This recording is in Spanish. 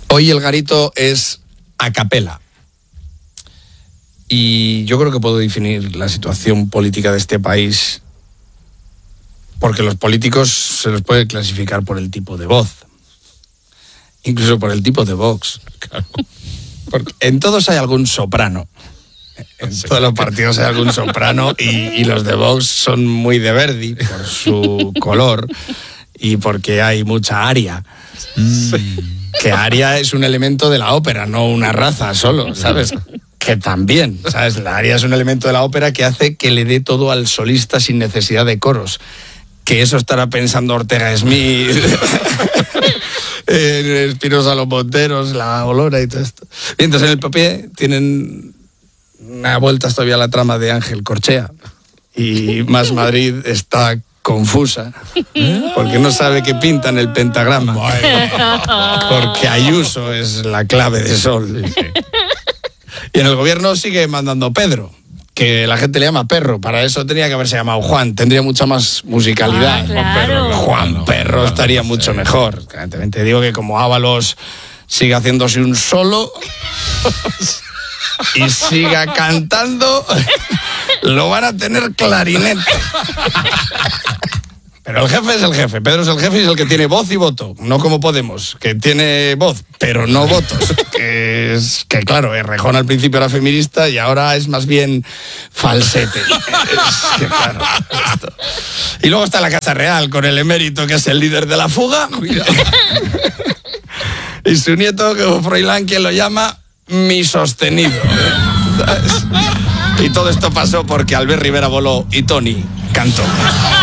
Hoy el garito es a capela. Y yo creo que puedo definir la situación política de este país, porque los políticos se los puede clasificar por el tipo de voz, incluso por el tipo de Vox. Claro. Porque en todos hay algún soprano. En todos los partidos hay algún soprano y los de Vox son muy de Verdi por su color y porque hay mucha aria. Que aria es un elemento de la ópera, no una raza solo, ¿sabes? Que también, ¿sabes? La aria es un elemento de la ópera que hace que le dé todo al solista sin necesidad de coros. Que eso estará pensando Ortega Smith, Espinosa Los Monteros, La Olora y todo esto. Y entonces en el papié tienen una vuelta todavía a la trama de Ángel Corchea. Y Más Madrid está confusa porque no sabe qué pinta en el pentagrama. Porque Ayuso es la clave de sol. Y en el gobierno sigue mandando Pedro, que la gente le llama Perro. Para eso tenía que haberse llamado Juan. Tendría mucha más musicalidad. Claro. Juan Perro estaría mucho mejor. Te digo que como Ábalos sigue haciéndose un solo y siga cantando, lo van a tener clarinete. Pero el jefe es el jefe. Pedro es el jefe y es el que tiene voz y voto. No como Podemos, que tiene voz, pero no votos. Que claro, Errejón al principio era feminista y ahora es más bien falsete. Claro, esto. Y luego está la Casa Real con el emérito, que es el líder de la fuga. Y su nieto, que Froilán, quien lo llama mi sostenido. ¿Sabes? Y todo esto pasó porque Albert Rivera voló y Tony cantó.